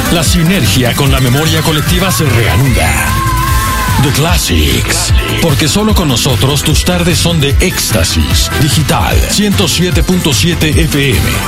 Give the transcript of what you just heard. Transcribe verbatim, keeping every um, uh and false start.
La sinergia con la memoria colectiva se reanuda. The Classics. Porque solo con nosotros tus tardes son de éxtasis. Digital ciento siete punto siete F M.